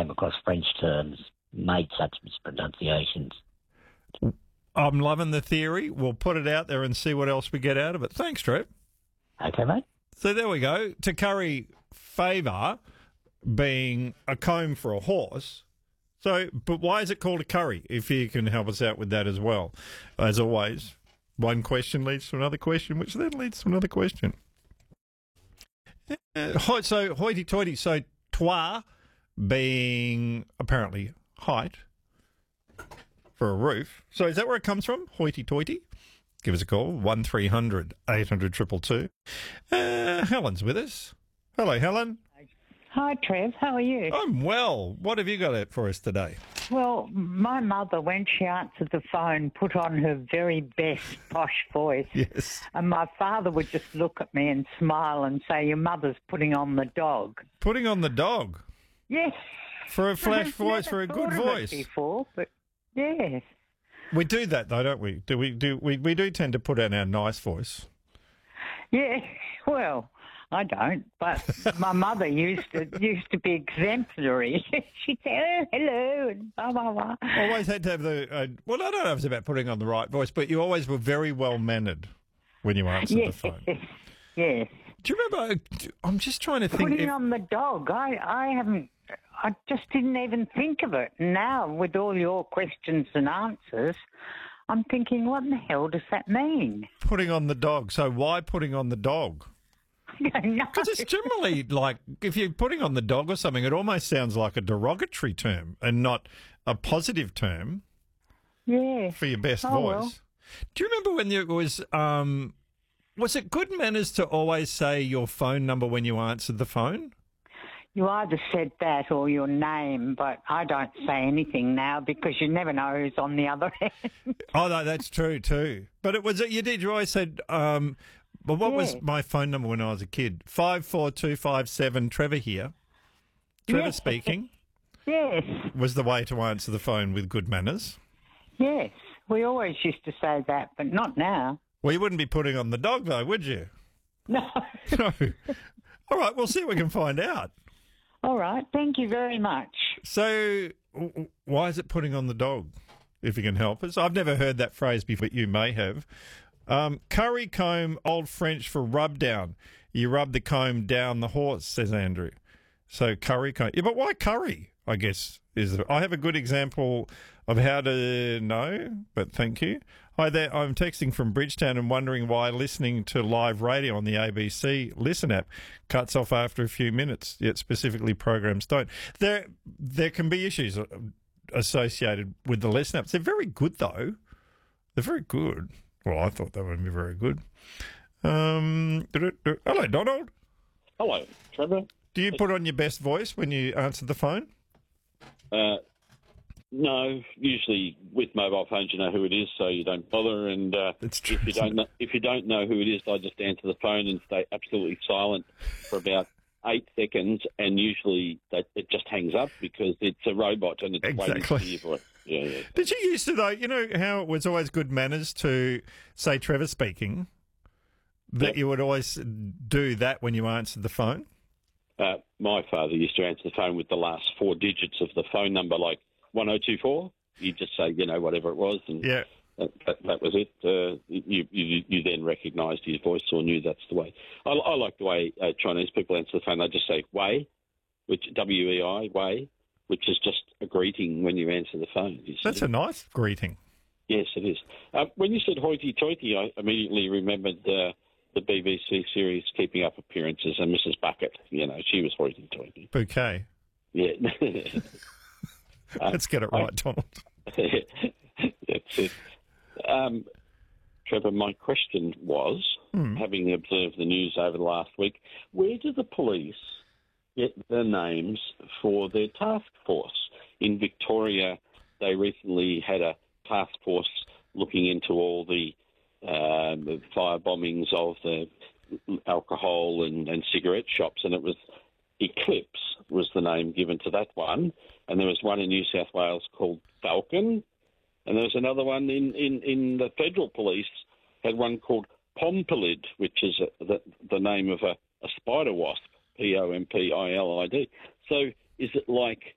came across French terms, made such mispronunciations. I'm loving the theory. We'll put it out there and see what else we get out of it. Thanks, Trev. Okay, mate. So there we go. To curry favour being a comb for a horse. So, but why is it called a curry? If you can help us out with that as well. As always, one question leads to another question, which then leads to another question. So hoity-toity. So toit being apparently height for a roof. So is that where it comes from? Hoity-toity? Give us a call, 1300 800 222. Helen's with us. Hello, Helen. Hi, Trev. How are you? I'm well. What have you got for us today? Well, my mother, when she answered the phone, put on her very best posh voice. Yes. And my father would just look at me and smile and say, your mother's putting on the dog. Putting on the dog? Yes. For a flash voice, for a good I've never thought of voice. it before, but yes. We do that, though, don't we? We do tend to put on our nice voice. Yeah, well, I don't, but my mother used to be exemplary. She'd say, oh, hello, and blah, blah, blah. Always had to have well, I don't know if it's about putting on the right voice, but you always were very well-mannered when you answered the phone. Yes. Do you remember, I'm just trying to think. Putting on the dog, I just didn't even think of it. Now, with all your questions and answers, I'm thinking, what in the hell does that mean? Putting on the dog. So why putting on the dog? Because it's generally like, if you're putting on the dog or something, it almost sounds like a derogatory term and not a positive term. Yeah. For your best voice. Well. Do you remember when it was it good manners to always say your phone number when you answered the phone? You either said that or your name, but I don't say anything now because you never know who's on the other end. Oh, no, that's true too. But you always said, well, what was my phone number when I was a kid? 54257, Trevor here. Trevor speaking. Yes. Was the way to answer the phone with good manners. Yes. We always used to say that, but not now. Well, you wouldn't be putting on the dog, though, would you? No. No. All right, we'll see what we can find out. All right, thank you very much. So, why is it putting on the dog, if you can help us? I've never heard that phrase before, but you may have. Curry comb, Old French for rub down. You rub the comb down the horse, says Andrew. So, curry comb. Yeah, but why curry, I guess, I have a good example of how to know, but thank you. Hi there, I'm texting from Bridgetown and wondering why listening to live radio on the ABC Listen app cuts off after a few minutes, yet specifically programs don't. There can be issues associated with the Listen apps. They're very good, though. They're very good. Well, I thought they would be very good. Hello, Donald. Hello, Trevor. Do you put on your best voice when you answer the phone? No, usually with mobile phones you know who it is, so you don't bother. And if you don't know who it is, I just answer the phone and stay absolutely silent for about 8 seconds, and usually it just hangs up because it's a robot and it's waiting for your voice. Yeah. Did you used to, though? You know how it was always good manners to say Trevor speaking. That you would always do that when you answered the phone. My father used to answer the phone with the last 4 digits of the phone number, like 1024. You just say, whatever it was, and that was it. You then recognised his voice or knew that's the way. I like the way Chinese people answer the phone. They just say "wei," which W-E-I, "wei," which is just a greeting when you answer the phone. That's a nice greeting. Yes, it is. When you said hoity-toity, I immediately remembered the BBC series Keeping Up Appearances and Mrs. Bucket. She was hoity-toity. Bouquet. Yeah. Let's get it right, Donald. That's it. Trevor, my question was, having observed the news over the last week, where do the police get the names for their task force? In Victoria, they recently had a task force looking into all the fire bombings of the alcohol and cigarette shops, and it was Eclipse was the name given to that one, and there was one in New South Wales called Falcon, and there was another one in the Federal Police had one called Pompilid, which is the name of a spider wasp, Pompilid. So is it like